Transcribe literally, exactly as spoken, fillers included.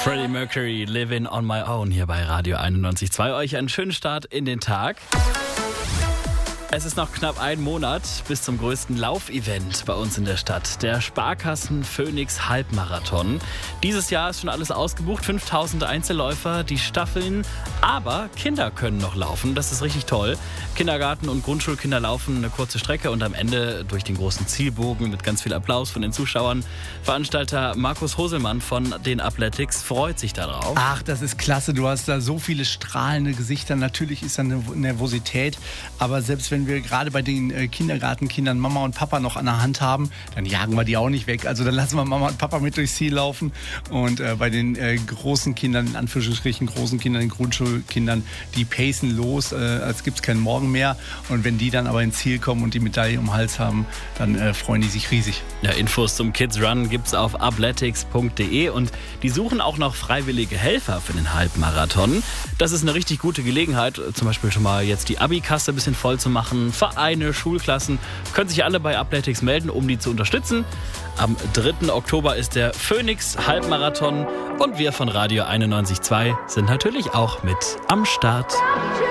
Freddie Mercury, Living on My Own hier bei Radio einundneunzig Komma zwei. Euch einen schönen Start in den Tag. Es ist noch knapp ein Monat bis zum größten Laufevent bei uns in der Stadt, der Sparkassen Phoenix Halbmarathon. Dieses Jahr ist schon alles ausgebucht, fünftausend Einzelläufer, die Staffeln, aber Kinder können noch laufen, das ist richtig toll. Kindergarten- und Grundschulkinder laufen eine kurze Strecke und am Ende durch den großen Zielbogen mit ganz viel Applaus von den Zuschauern. Veranstalter Markus Hoselmann von den Athletics freut sich darauf. Ach, das ist klasse, du hast da so viele strahlende Gesichter, natürlich ist da eine Nervosität, aber selbst wenn wir gerade bei den äh, Kindergartenkindern Mama und Papa noch an der Hand haben, dann jagen wir die auch nicht weg. Also dann lassen wir Mama und Papa mit durchs Ziel laufen. Und äh, bei den äh, großen Kindern, in Anführungsstrichen großen Kindern, den Grundschulkindern, die pacen los, äh, als gibt es keinen Morgen mehr. Und wenn die dann aber ins Ziel kommen und die Medaille um den Hals haben, dann äh, freuen die sich riesig. Ja, Infos zum Kids Run gibt's auf athletics punkt de und die suchen auch noch freiwillige Helfer für den Halbmarathon. Das ist eine richtig gute Gelegenheit, zum Beispiel schon mal jetzt die Abi-Kasse ein bisschen voll zu machen. Vereine, Schulklassen können sich alle bei Athletics melden, um die zu unterstützen. Am dritten Oktober ist der Phoenix Halbmarathon und wir von Radio einundneunzig Komma zwei sind natürlich auch mit am Start.